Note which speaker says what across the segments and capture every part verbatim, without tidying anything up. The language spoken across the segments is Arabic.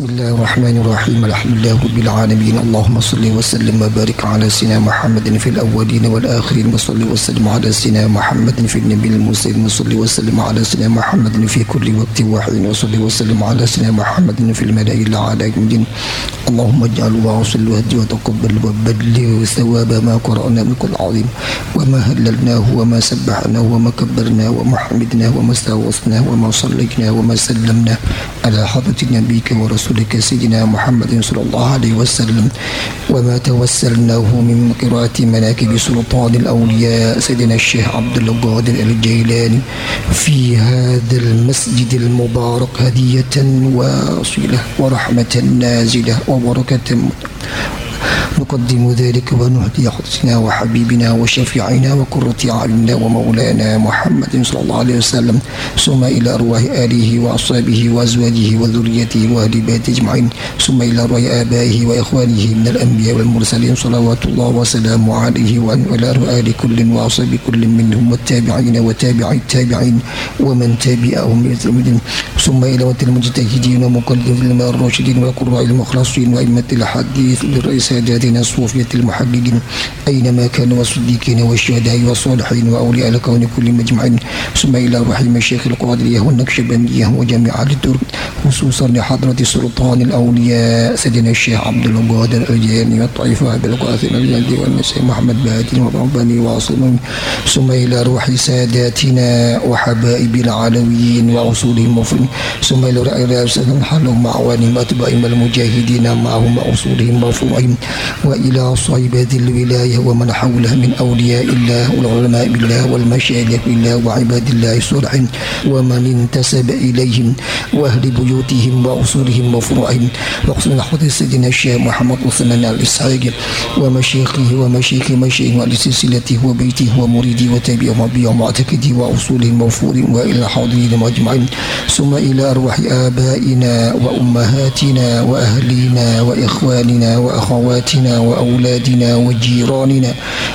Speaker 1: بسم الله الرحمن الرحيم. الحمد لله رب العالمين. اللهم صل وسلم وبارك على سيدنا محمد في الأولين والآخرين، وصل وسلم على سيدنا محمد في النبي المرسل، وصل وسلم على سيدنا محمد في كل وقت وحين، وصل وسلم على سيدنا محمد في الملأ الأعلى. اللهم اجعل وصل واهدي وتقبل وبلغ ثواب ما قرأنا من كل عظيم، وما هللناه وما سبحناه وما كبرناه وما حمدناه وما استغوصناه وما صليناه وما سلمناه على حضرة نبيك ورسولك سيدنا محمد صلى الله عليه وسلم، وما توسلناه من قراءة مناكب سلطان الأولياء سيدنا الشيخ عبد القادر الجيلاني في هذا المسجد المبارك هدية واصلة ورحمة نازلة وبركة. نقدم ذلك ونهدي حضرتنا وحبيبنا وشفيعنا وقرة أعيننا ومولانا محمد صلى الله عليه وسلم، ثم إلى أرواح آله وأصحابه وأزواجه وذريته وأهل بيته أجمعين، ثم إلى أرواح آبائه وإخوانه من الأنبياء والمرسلين صلوات الله وسلامه عليه، وإلى أرواح آل كل وأصحاب كل منهم والتابعين وتابعي التابعين ومن تابعهم بإحسان، ثم إلى المجتهدين ومقلدين الراشدين وقراء المخلصين وأئمة الحديث للرئيس ساداتنا الصوفية المحققين أينما كانوا، والصديقين والشهداء والصالحين وأولياء الكون كل مجمعين، ثم إلى روح المشايخ القادرية والنقشبندية وجميع الدور، خصوصا لحضرة سلطان الأولياء سيدنا الشيخ عبد القادر الجيلاني والطائفة أبي القاسم الجندي والنسيم محمد بهادي ورباني واصلين، ثم إلى روح ساداتنا وحبائب العلويين وأصولهم وفرين، ثم إلى رئيس حلهم معوانهم أتباعهم المجاهدين معهم وأصولهم وفروعهم، وإلى صاحبات الولاية ومن حولها من أولياء الله والعلماء بالله والمشايخ بالله وعباد الله الصالحين ومن انتسب إليهم وأهل بيوتهم وأصولهم وفروعهم، وخصوصا حضرة سيدنا الشيخ محمد عثمان الإسحاق ومشايخه ومشايخ مشايخ ولسلسلته وبيته ومريده وتابعه وبيع معتقده وأصولهم وفروعهم، وإلى حاضرين أجمعين، ثم إلى أرواح آبائنا وأمهاتنا وأهلينا وإخواننا وأخواتنا وأولادنا وجيراننا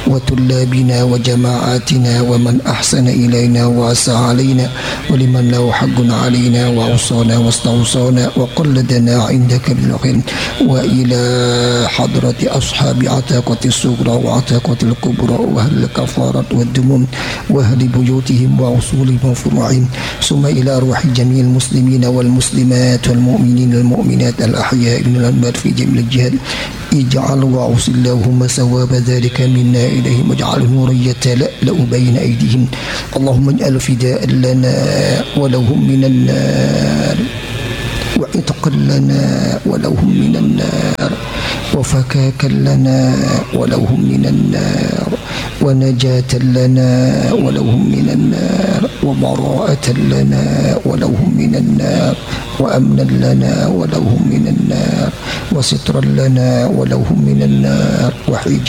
Speaker 1: وطلابنا وجماعاتنا ومن أحسن إلينا وأساء علينا، ولمن له حق علينا وأوصانا واستوصانا وقلدنا عندك بالخير، وإلى حضرة أصحاب عتاقة الصغرى وعتاقة الكبرى وأهل الكفارة والدموم وأهل بيوتهم وأصولهم وفروعهم، ثم إلى أرواح جميع المسلمين والمسلمات والمؤمنين والمؤمنات الأحياء من الأموات في جميع الجهات. اجعل وأوصل اللهم ثواب ذلك منا إليهم، واجعل نورا يتلألأ بين أيديهم، اللهم اجعل فداء لنا ولهم من النار، وعتقا لنا ولهم من النار، وفكاكا لنا ولهم من النار، ونجاة لنا ولهم من النار، وبراءة لنا ولهم من النار، وأمنا لنا ولهم من النار، وسترا لنا ولهم من النار، وحجابا